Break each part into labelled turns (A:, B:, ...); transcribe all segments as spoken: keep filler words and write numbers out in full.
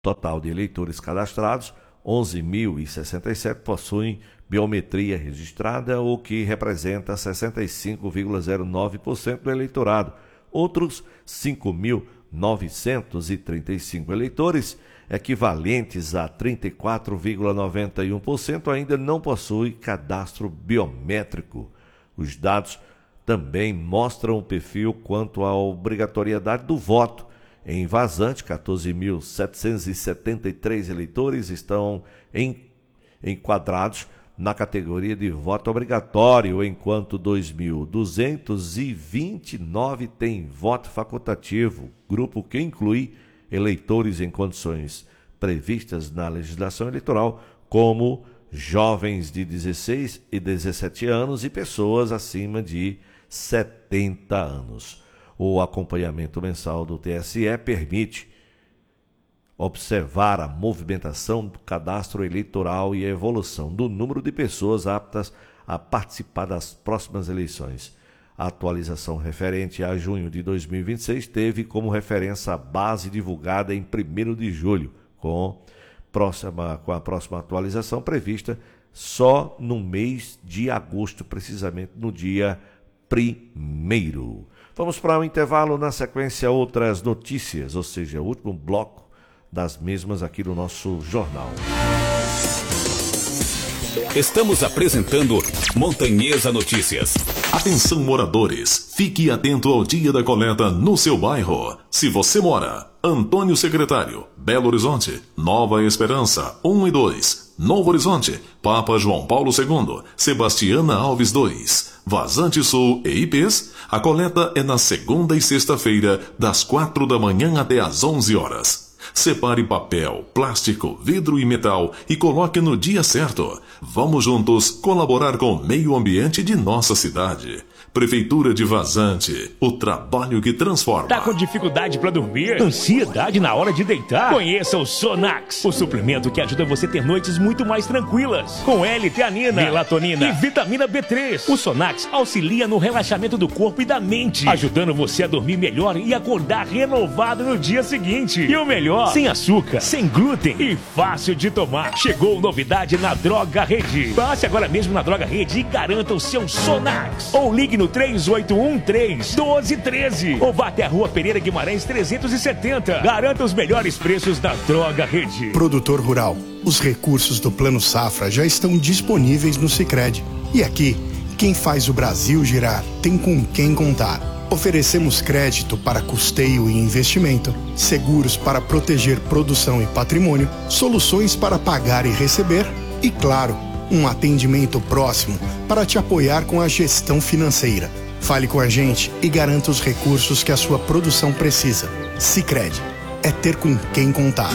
A: Total de eleitores cadastrados, onze mil e sessenta e sete possuem biometria registrada, o que representa sessenta e cinco vírgula zero nove por cento do eleitorado. Outros cinco mil novecentos e trinta e cinco eleitores, equivalentes a trinta e quatro vírgula noventa e um por cento, ainda não possuem cadastro biométrico. Os dados também mostram o perfil quanto à obrigatoriedade do voto. Em Vazante, quatorze mil setecentos e setenta e três eleitores estão em, enquadrados na categoria de voto obrigatório, enquanto dois mil duzentos e vinte e nove têm voto facultativo, grupo que inclui eleitores em condições previstas na legislação eleitoral, como jovens de dezesseis e dezessete anos e pessoas acima de setenta anos. O acompanhamento mensal do T S E permite observar a movimentação do cadastro eleitoral e a evolução do número de pessoas aptas a participar das próximas eleições. A atualização referente a junho de dois mil e vinte e seis teve como referência a base divulgada em primeiro de julho, com, próxima, com a próxima atualização prevista só no mês de agosto, precisamente no dia primeiro. Vamos para um intervalo, na sequência outras notícias, ou seja, o último bloco das mesmas aqui do nosso jornal.
B: Estamos apresentando Montanhesa Notícias.
C: Atenção, moradores, fique atento ao dia da coleta no seu bairro. Se você mora Antônio Secretário, Belo Horizonte, Nova Esperança um e dois, Novo Horizonte, Papa João Paulo segundo, Sebastiana Alves dois, Vazante Sul e I Pês, a coleta é na segunda e sexta-feira, das quatro da manhã até às onze horas. Separe papel, plástico, vidro e metal e coloque no dia certo. Vamos juntos colaborar com o meio ambiente de nossa cidade. Prefeitura de Vazante, o trabalho que transforma.
D: Tá com dificuldade para dormir? Ansiedade na hora de deitar? Conheça o Sonax, o suplemento que ajuda você a ter noites muito mais tranquilas. Com L-teanina, melatonina e vitamina B três. O Sonax auxilia no relaxamento do corpo e da mente, ajudando você a dormir melhor e acordar renovado no dia seguinte. E o melhor, sem açúcar, sem glúten e fácil de tomar. Chegou novidade na Droga Rede. Passe agora mesmo na Droga Rede e garanta o seu Sonax. Ou ligue no três oito um três, um dois um três ou vá até a Rua Pereira Guimarães trezentos e setenta. Garanta os melhores preços da Droga Rede.
E: Produtor rural, os recursos do Plano Safra já estão disponíveis no Sicredi. E aqui, quem faz o Brasil girar tem com quem contar. Oferecemos crédito para custeio e investimento, seguros para proteger produção e patrimônio, soluções para pagar e receber e, claro, um atendimento próximo para te apoiar com a gestão financeira. Fale com a gente e garanta os recursos que a sua produção precisa. Sicredi, é ter com quem contar.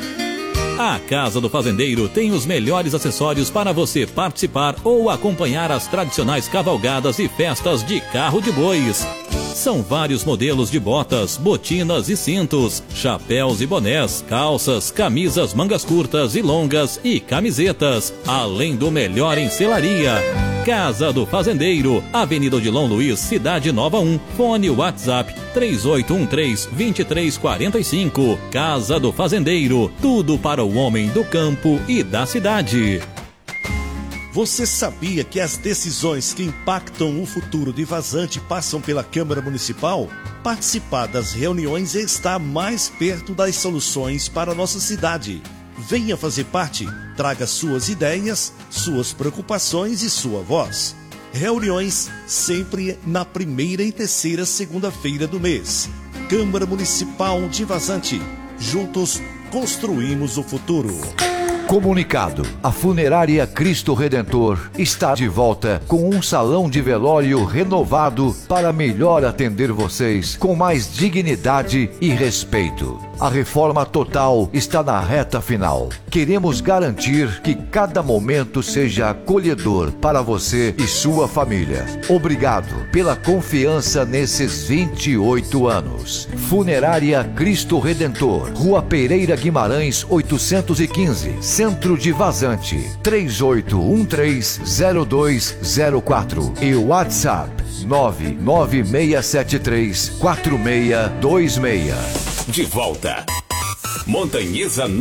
B: A Casa do Fazendeiro tem os melhores acessórios para você participar ou acompanhar as tradicionais cavalgadas e festas de carro de bois. São vários modelos de botas, botinas e cintos, chapéus e bonés, calças, camisas mangas curtas e longas e camisetas, além do melhor em selaria. Casa do Fazendeiro, Avenida Odilon Luiz, Cidade Nova um, fone WhatsApp três oito um três, dois três quatro cinco. Casa do Fazendeiro, tudo para o homem do campo e da cidade.
F: Você sabia que as decisões que impactam o futuro de Vazante passam pela Câmara Municipal? Participar das reuniões está mais perto das soluções para a nossa cidade. Venha fazer parte, traga suas ideias, suas preocupações e sua voz. Reuniões sempre na primeira e terceira segunda-feira do mês. Câmara Municipal de Vazante. Juntos construímos o futuro.
G: Comunicado: a Funerária Cristo Redentor está de volta com um salão de velório renovado para melhor atender vocês com mais dignidade e respeito. A reforma total está na reta final. Queremos garantir que cada momento seja acolhedor para você e sua família. Obrigado pela confiança nesses vinte e oito anos. Funerária Cristo Redentor, Rua Pereira Guimarães oitocentos e quinze, Centro de Vazante, três oito um três, zero dois zero quatro e WhatsApp nove nove seis sete três, quatro seis dois seis.
B: De volta.
H: Montanhesa